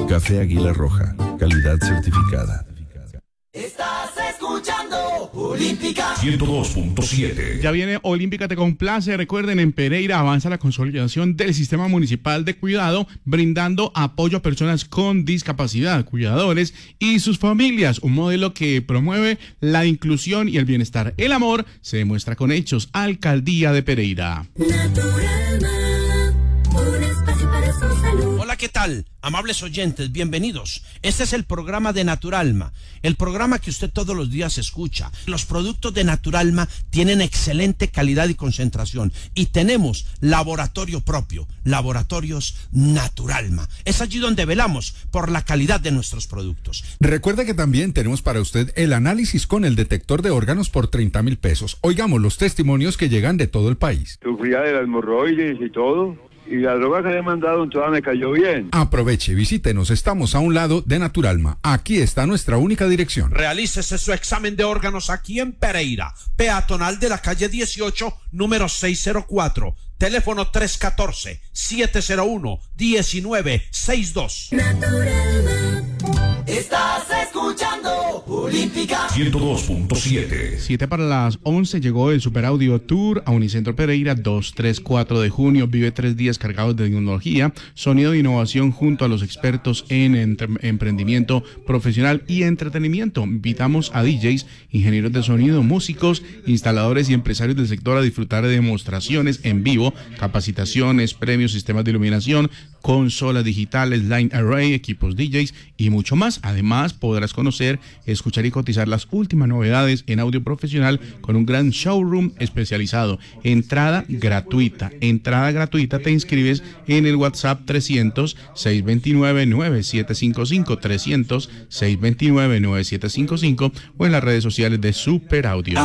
Café Águila Roja, calidad certificada. Estás escuchando Olímpica 102.7. Ya viene Olímpica Te Complace. Recuerden, en Pereira avanza la consolidación del sistema municipal de cuidado, brindando apoyo a personas con discapacidad, cuidadores y sus familias. Un modelo que promueve la inclusión y el bienestar. El amor se demuestra con hechos. Alcaldía de Pereira. Naturalma, un espacio para su salud. Hola, ¿qué tal? Amables oyentes, bienvenidos. Este es el programa de Naturalma, el programa que usted todos los días escucha. Los productos de Naturalma tienen excelente calidad y concentración y tenemos laboratorio propio, Laboratorios Naturalma. Es allí donde velamos por la calidad de nuestros productos. Recuerda que también tenemos para usted el análisis con el detector de órganos por 30.000 pesos. Oigamos los testimonios que llegan de todo el país. Sufría de las hemorroides y todo. Y la droga que le he mandado en toda me cayó bien. Aproveche, visítenos, estamos a un lado de Naturalma. Aquí está nuestra única dirección. Realícese su examen de órganos aquí en Pereira, peatonal de la calle 18, número 604. Teléfono 314-701-1962. Naturalma. Estás escuchando Olímpica 102.7. 7 para las 11 llegó el Super Audio Tour a Unicentro Pereira. 2, 3, 4 de junio. Vive 3 días cargados de tecnología, sonido e innovación junto a los expertos en emprendimiento profesional y entretenimiento. Invitamos a DJs, ingenieros de sonido, músicos, instaladores y empresarios del sector a disfrutar de demostraciones en vivo, capacitaciones, premios, sistemas de iluminación, consolas digitales, line array, equipos DJs y mucho más. Además, podrás conocer, escuchar y cotizar las últimas novedades en audio profesional con un gran showroom especializado. Entrada gratuita. Te inscribes en el WhatsApp 300-629-9755, 300-629-9755 o en las redes sociales de Super Audio.